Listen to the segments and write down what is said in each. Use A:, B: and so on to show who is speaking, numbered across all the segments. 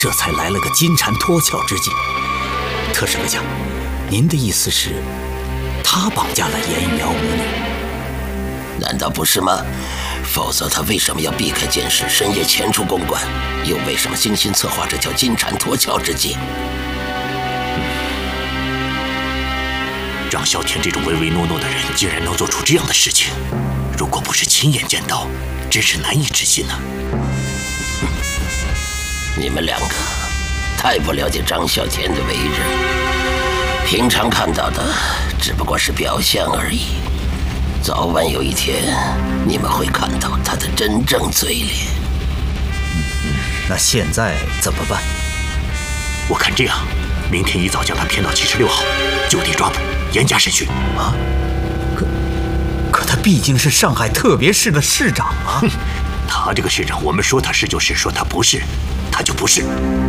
A: 这才来了个金蝉脱壳之计。特使阁下，您的意思是，他绑架了严玉苗母女？
B: 难道不是吗？否则他为什么要避开监视，深夜潜出公馆？又为什么精心策划这条金蝉脱壳之计？
C: 张啸天这种唯唯诺诺的人，竟然能做出这样的事情，如果不是亲眼见到，真是难以置信啊！
B: 你们两个太不了解张啸天的为人，平常看到的只不过是表象而已。早晚有一天，你们会看到他的真正嘴脸。
A: 那现在怎么办？
C: 我看这样，明天一早将他骗到76号，就地抓捕，严加审讯。
A: 啊？可他毕竟是上海特别市的市长啊！
C: 他这个市长，我们说他是就是，说他不是，他就不是。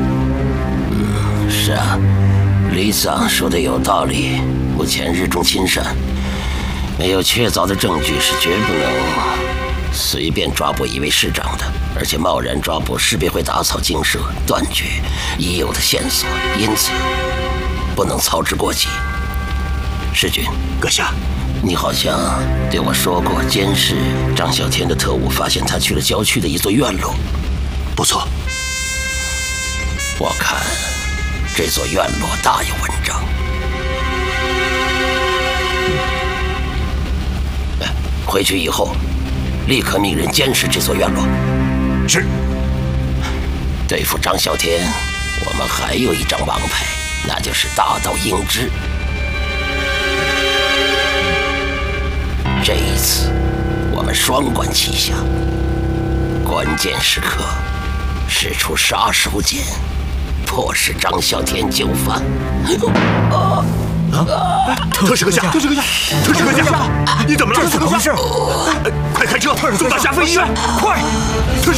B: 是啊，李桑说的有道理。目前日中亲善，没有确凿的证据是绝不能随便抓捕一位市长的，而且贸然抓捕势必会打草惊蛇，断绝已有的线索，因此不能操之过急。世君，
C: 阁下，
B: 你好像对我说过，监视张啸天的特务发现他去了郊区的一座院落。
C: 不错，
B: 我看这座院落大有文章。回去以后，立刻命人监视这座院落。
C: 是。
B: 对付张啸天，我们还有一张王牌，那就是大盗英之。这一次，我们双管齐下，关键时刻使出杀手锏，迫使张啸天就范。
C: 特使阁下，特使阁下，特使阁下，你怎么了？
A: 这是怎么回事？
C: 快开车，送到下飞医院！快！特